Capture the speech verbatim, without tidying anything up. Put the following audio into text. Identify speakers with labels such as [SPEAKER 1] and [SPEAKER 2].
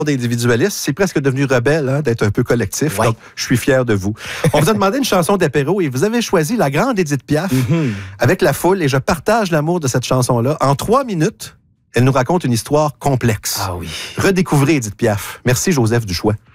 [SPEAKER 1] d'individualisme, c'est presque devenu rebelle hein, d'être un peu collectif.
[SPEAKER 2] Ouais.
[SPEAKER 1] Donc, je suis fier de vous. On vous a demandé une chanson d'apéro et vous avez choisi la grande Édith Piaf
[SPEAKER 2] Mm-hmm.
[SPEAKER 1] avec La Foule et je partage l'amour de cette chanson-là. En trois minutes, elle nous raconte une histoire complexe.
[SPEAKER 2] Ah oui.
[SPEAKER 1] Redécouvrez Édith Piaf. Merci Joseph du choix.